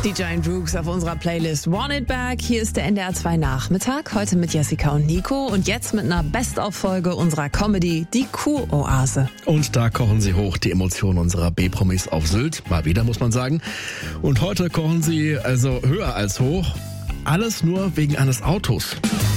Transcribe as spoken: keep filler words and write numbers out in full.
Die Giant Rooks auf unserer Playlist Want It Back. Hier ist der N D R zwei Nachmittag, heute mit Jessica und Nico und jetzt mit einer Best-of-Folge unserer Comedy, die Kuh-Oase. Und da kochen sie hoch die Emotionen unserer B-Promis auf Sylt, mal wieder muss man sagen. Und heute kochen sie also höher als hoch, alles nur wegen eines Autos.